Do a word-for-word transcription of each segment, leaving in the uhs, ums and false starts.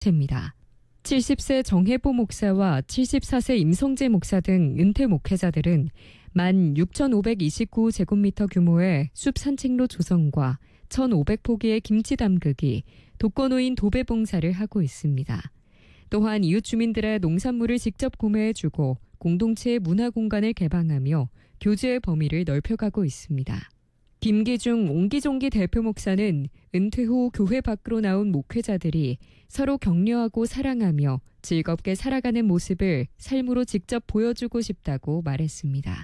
입니다. 칠십 세 정혜보 목사와 칠십사 세 임성재 목사 등 은퇴 목회자들은 만 육천오백이십구 제곱미터 규모의 숲 산책로 조성과 천오백 포기의 김치 담그기, 독거노인 도배 봉사를 하고 있습니다. 또한 이웃 주민들의 농산물을 직접 구매해주고 공동체의 문화 공간을 개방하며 교제의 범위를 넓혀가고 있습니다. 김기중 옹기종기 대표 목사는 은퇴 후 교회 밖으로 나온 목회자들이 서로 격려하고 사랑하며 즐겁게 살아가는 모습을 삶으로 직접 보여주고 싶다고 말했습니다.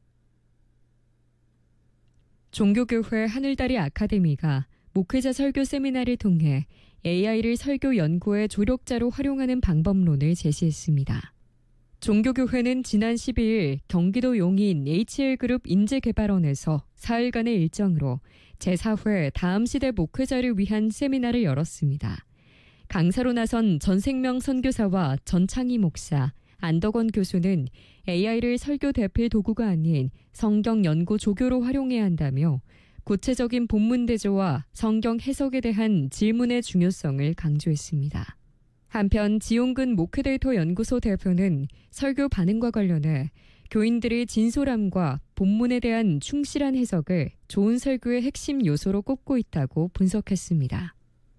종교교회 하늘다리 아카데미가 목회자 설교 세미나를 통해 에이아이를 설교 연구의 조력자로 활용하는 방법론을 제시했습니다. 종교교회는 지난 십이 일 경기도 용인 에이치엘그룹 인재개발원에서 사흘간의 일정으로 제사 회 다음 시대 목회자를 위한 세미나를 열었습니다. 강사로 나선 전생명 선교사와 전창희 목사, 안덕원 교수는 에이아이를 설교 대필 도구가 아닌 성경 연구 조교로 활용해야 한다며 구체적인 본문 대조와 성경 해석에 대한 질문의 중요성을 강조했습니다. 한편 지용근 목회데이터 연구소 대표는 설교 반응과 관련해 교인들의 진솔함과 본문에 대한 충실한 해석을 좋은 설교의 핵심 요소로 꼽고 있다고 분석했습니다.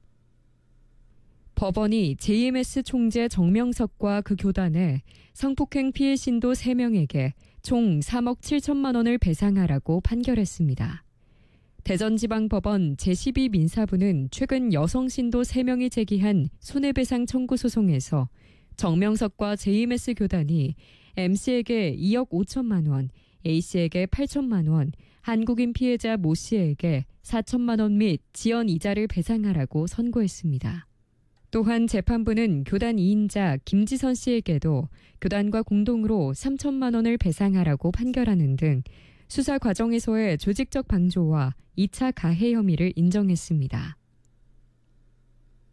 법원이 제이엠에스 총재 정명석과 그 교단에 성폭행 피해 신도 세 명에게 총 삼억 칠천만 원을 배상하라고 판결했습니다. 대전지방법원 제십이 민사부는 최근 여성 신도 세 명이 제기한 손해배상 청구 소송에서 정명석과 제이엠에스 교단이 엠씨에게 이억 오천만 원, A씨에게 팔천만 원, 한국인 피해자 모씨에게 사천만 원 및 지연 이자를 배상하라고 선고했습니다. 또한 재판부는 교단 이 인자 김지선 씨에게도 교단과 공동으로 삼천만 원을 배상하라고 판결하는 등 수사 과정에서의 조직적 방조와 이 차 가해 혐의를 인정했습니다.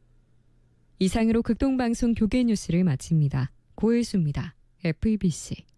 이상으로 극동방송 교계뉴스를 마칩니다. 고일수입니다. 에프이비씨